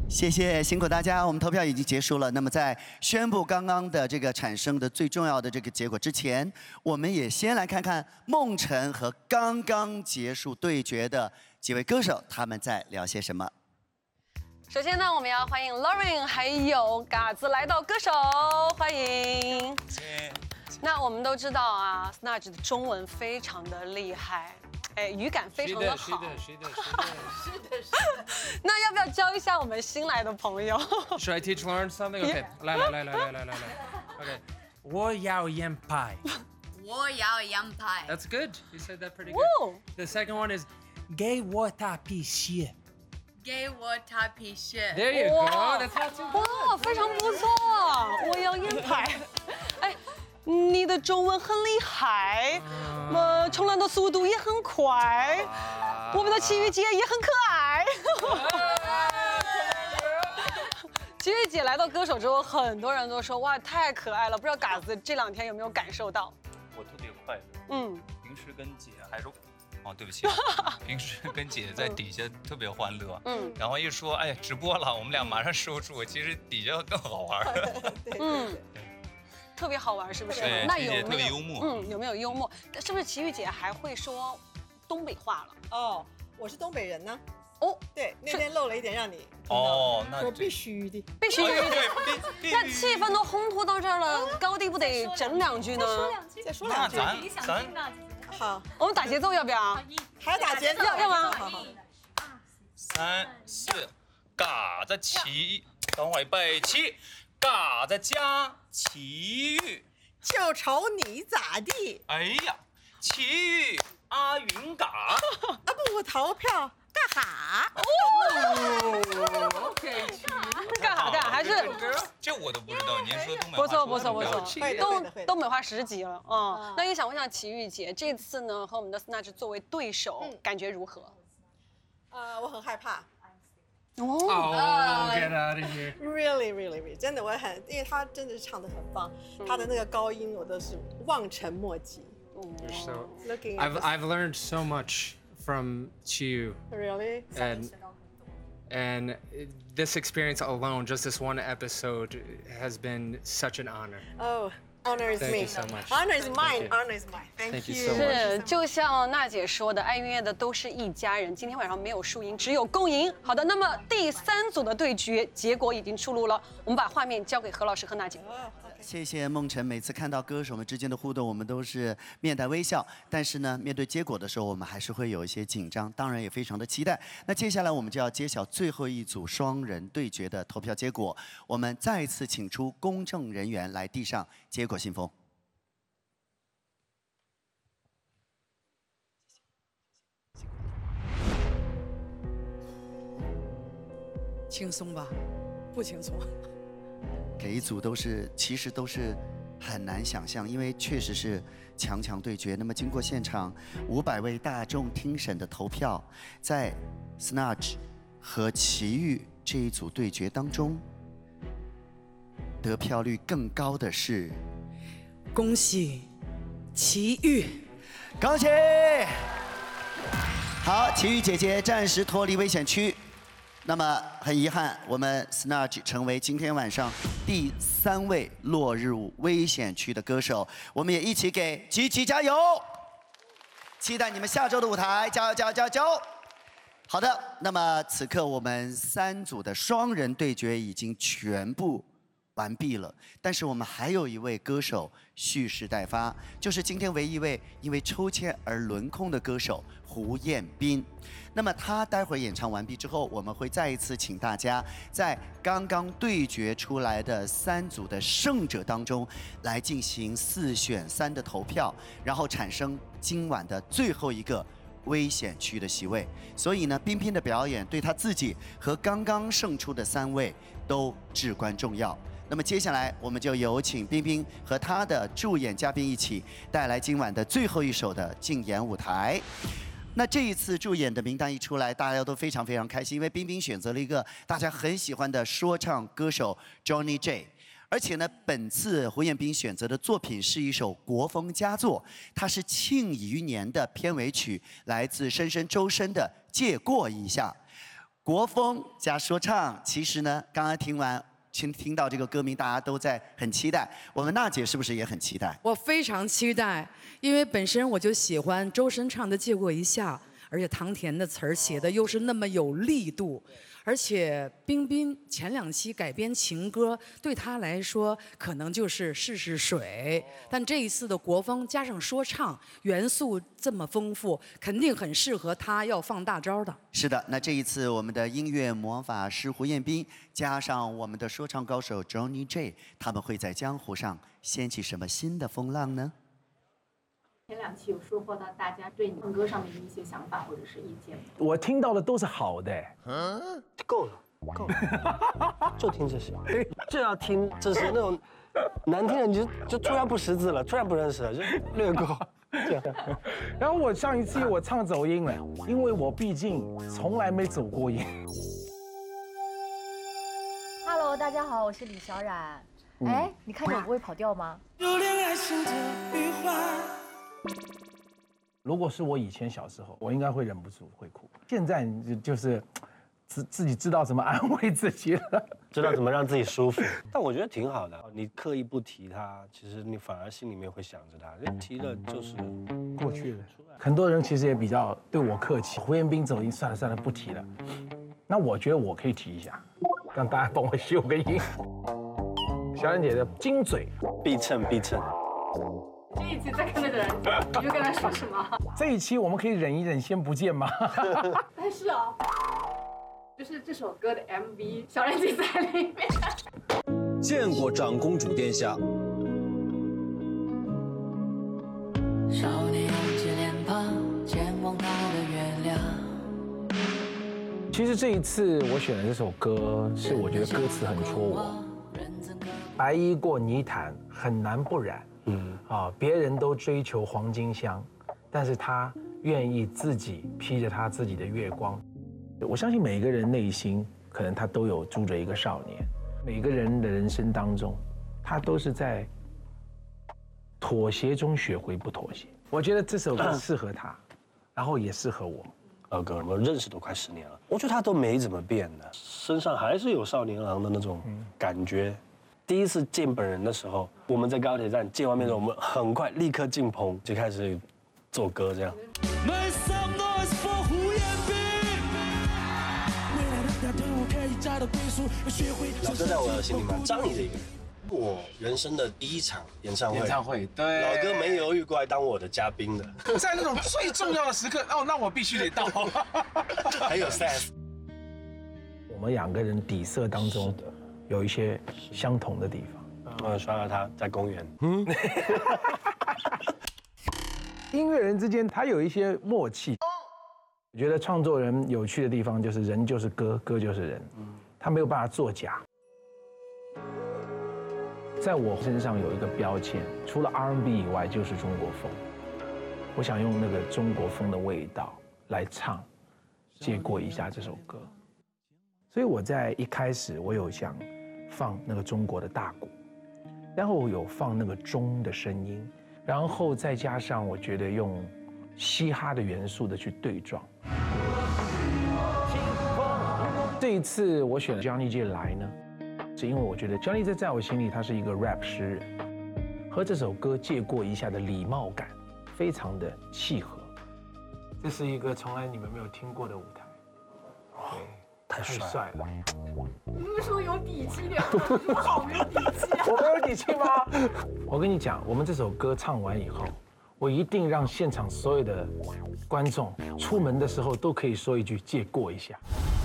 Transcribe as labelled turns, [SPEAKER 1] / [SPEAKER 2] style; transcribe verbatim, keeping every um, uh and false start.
[SPEAKER 1] 谢谢，辛苦大家，我们投票已经结束了。那么在宣布刚刚的这个产生的最重要的这个结果之前，我们也先来看看梦辰和刚刚结束对决的几位歌手他们在聊些什么。
[SPEAKER 2] 首先呢，我们要欢迎 Lauren 还有嘎子来到歌手，欢迎。那我们都知道啊 ，Snatch 的中文非常的厉害。 哎，语感非常的好。是的，是的，是的，是的，是的。那要不要教一下我们新来的朋友
[SPEAKER 3] ？Should I teach Lauren something? Okay. 来来来来来来来来。Okay. 我要羊排。
[SPEAKER 4] 我要羊排。
[SPEAKER 3] That's good. You said that pretty good. The second one is 给我大皮鞋。
[SPEAKER 4] 给我大皮鞋。
[SPEAKER 3] There you go. That's not too bad.
[SPEAKER 2] 哇，非常不错。我要羊排。哎。 你的中文很厉害，呃，冲浪的速度也很快，我们的齐豫姐也很可爱。齐豫姐来到歌手之后，很多人都说哇太可爱了，不知道嘎子这两天有没有感受到？
[SPEAKER 5] 我特别快乐。
[SPEAKER 2] 嗯，
[SPEAKER 5] 平时跟姐还是，哦，对不起，平时跟姐在底下特别欢乐。嗯，然后一说哎直播了，我们俩马上收住，其实底下更好玩。
[SPEAKER 2] 嗯。 特别好玩，是不是？
[SPEAKER 5] 对，
[SPEAKER 2] 那有没有
[SPEAKER 5] 特别幽默？
[SPEAKER 2] 嗯，有没有幽默？是不是齐豫姐还会说东北话了？
[SPEAKER 6] 哦，我是东北人呢。
[SPEAKER 2] 哦，
[SPEAKER 6] 对，那天漏了一点让你。
[SPEAKER 5] 哦，那
[SPEAKER 6] 我必须的，
[SPEAKER 2] 必须的。
[SPEAKER 5] 对，
[SPEAKER 2] 那气氛都烘托到这儿了，高低不得整两句呢？
[SPEAKER 6] 说两句，再说两句。
[SPEAKER 5] 咱咱
[SPEAKER 6] 好，
[SPEAKER 2] 我们打节奏要不要？
[SPEAKER 6] 还要打节奏？
[SPEAKER 2] 要要吗？
[SPEAKER 5] 三四，嘎子齐，等会儿备齐。 嘎子加齐豫，
[SPEAKER 6] 就瞅你咋地！
[SPEAKER 5] 哎呀，齐豫阿云嘎，啊
[SPEAKER 6] 不投票干哈？
[SPEAKER 3] 哦 ，OK，
[SPEAKER 2] 干哈干哈？还是
[SPEAKER 5] 这我都不知道，您说东北话
[SPEAKER 2] 不错不错不错，东东北话十级了啊！那也想问一下齐豫姐，这次呢和我们的 Snatch 作为对手，感觉如何？
[SPEAKER 6] 呃，我很害怕。
[SPEAKER 3] 哦 ，Oh, get out of here!
[SPEAKER 6] Really, really, really， 真的我很，因为他真的是唱得很棒，他的那个高音我都是望尘莫及。
[SPEAKER 3] You're so.
[SPEAKER 6] Looking.
[SPEAKER 3] I've I've learned so much from Chiyu.
[SPEAKER 6] Really?
[SPEAKER 3] And and this experience alone, just this one episode, has been such an honor.
[SPEAKER 6] Oh. Honor is
[SPEAKER 3] Thank
[SPEAKER 6] me.
[SPEAKER 3] you so much.
[SPEAKER 6] Honor is mine.
[SPEAKER 3] you.
[SPEAKER 6] Honor is mine. Thank,
[SPEAKER 3] Thank you
[SPEAKER 6] you.
[SPEAKER 3] so much.
[SPEAKER 2] 是，就像娜姐说的，爱音乐的都是一家人。今天晚上没有输赢，只有共赢。好的，那么第三组的对决结果已经出炉了，我们把画面交给何老师和娜姐。
[SPEAKER 1] 谢谢梦辰，每次看到歌手们之间的互动，我们都是面带微笑。但是呢，面对结果的时候，我们还是会有一些紧张，当然也非常的期待。那接下来我们就要揭晓最后一组双人对决的投票结果。我们再次请出公证人员来递上结果信封。
[SPEAKER 6] 轻松吧？不轻松。
[SPEAKER 1] 每一组都是，其实都是很难想象，因为确实是强强对决。那么经过现场五百位大众听审的投票，在 Snatch 和齐豫这一组对决当中，得票率更高的是，
[SPEAKER 6] 恭喜齐豫，
[SPEAKER 1] 恭喜！好，齐豫姐姐暂时脱离危险区。 那么很遗憾，我们 Snatch 成为今天晚上第三位落入危险区的歌手。我们也一起给齐齐加油！期待你们下周的舞台，加油加油加油加油！好的，那么此刻我们三组的双人对决已经全部完毕了，但是我们还有一位歌手蓄势待发，就是今天唯一一位因为抽签而轮空的歌手胡彦斌。 那么他待会儿演唱完毕之后，我们会再一次请大家在刚刚对决出来的三组的胜者当中，来进行四选三的投票，然后产生今晚的最后一个危险区的席位。所以呢，彬彬的表演对他自己和刚刚胜出的三位都至关重要。那么接下来，我们就有请彬彬和他的助演嘉宾一起带来今晚的最后一首的竞演舞台。 那这一次助演的名单一出来，大家都非常非常开心，因为彬彬选择了一个大家很喜欢的说唱歌手 Johnny J， 而且呢，本次胡彦斌选择的作品是一首国风佳作，它是《庆余年》的片尾曲，来自深深周深的《借过一下》。 国风加说唱，其实呢，刚刚听完。听听到这个歌名，大家都在很期待。我们娜姐是不是也很期待？
[SPEAKER 7] 我非常期待，因为本身我就喜欢周深唱的《借过一下》，而且唐田的词儿写的又是那么有力度，而且冰冰前两期改编情歌，对他来说可能就是试试水，但这一次的国风加上说唱元素这么丰富，肯定很适合他要放大招的。
[SPEAKER 1] 是的，那这一次我们的音乐魔法师胡彦斌加上我们的说唱高手 Johnny J， 他们会在江湖上掀起什么新的风浪呢？
[SPEAKER 8] 前两期有收获到大家对你唱歌上面的一些想法或者是意见。
[SPEAKER 9] 我听到的都是好的。
[SPEAKER 10] 嗯，够了，够了，就听这些，就要听这些那种难听的，你就就突然不识字了，突然不认识了，就略过。
[SPEAKER 9] 然后我上一期我唱走音了，因为我毕竟从来没走过音。
[SPEAKER 8] Hello， 大家好，我是李小冉。哎，你看我不会跑调吗？
[SPEAKER 9] 如果是我以前小时候，我应该会忍不住会哭。现在就就是自自己知道怎么安慰自己了，
[SPEAKER 10] 知道怎么让自己舒服。但我觉得挺好的，你刻意不提它，其实你反而心里面会想着它。就提了就是
[SPEAKER 9] 过去了。很多人其实也比较对我客气，胡彦斌走音，算了算了，不提了。那我觉得我可以提一下，让大家帮我修个音。小冉姐的金嘴，
[SPEAKER 10] 必称必称。
[SPEAKER 8] 这一期再看那个人，你就跟他说什么？
[SPEAKER 9] 这一期我们可以忍一忍，先不见吗？
[SPEAKER 8] 但是啊，就是这首歌的 M V， 小冉姐在里面。
[SPEAKER 11] 见过长公主殿下。
[SPEAKER 12] 少年用尽脸庞，前往他的月亮。
[SPEAKER 9] 其实这一次我选的这首歌，是我觉得歌词很戳我。白衣过泥潭，很难不染。嗯啊，别人都追求黄金香，但是他愿意自己披着他自己的月光。我相信每一个人内心，可能他都有住着一个少年。每个人的人生当中，他都是在妥协中学会不妥协。我觉得这首歌适合他，然后也适合我。
[SPEAKER 10] 老哥，我认识都快十年了，我觉得他都没怎么变的，身上还是有少年郎的那种感觉。第一次见本人的时候，我们在高铁站见完面之后，我们很快立刻进棚就开始做歌，这样。老哥在我心里蛮仗义的一个人。我人生的第一场演唱会，
[SPEAKER 9] 演唱会，对，
[SPEAKER 10] 老哥没犹豫过来当我的嘉宾的，
[SPEAKER 9] 在那种最重要的时刻，哦，那我必须得到。
[SPEAKER 10] 还有 sense。
[SPEAKER 9] 我们两个人底色当中有一些相同的地方。
[SPEAKER 10] 我刷到他在公园。嗯。
[SPEAKER 9] 音乐人之间他有一些默契。我觉得创作人有趣的地方就是人就是歌，歌就是人，他没有办法作假。在我身上有一个标签，除了 R and B 以外就是中国风。我想用那个中国风的味道来唱《借过一下》这首歌。所以我在一开始我有想放那个中国的大鼓，然后有放那个钟的声音，然后再加上我觉得用嘻哈的元素的去对撞。这一次我选 Johnny J 来呢，是因为我觉得 Johnny J 在我心里他是一个 rap 诗人，和这首歌借过一下的礼貌感非常的契合。这是一个从来你们没有听过的舞台，对，太帅了。
[SPEAKER 8] 你们说有底气点，我好没有底气啊！
[SPEAKER 9] 我没有底气吗？我跟你讲，我们这首歌唱完以后，我一定让现场所有的观众出门的时候都可以说一句“借过一下”。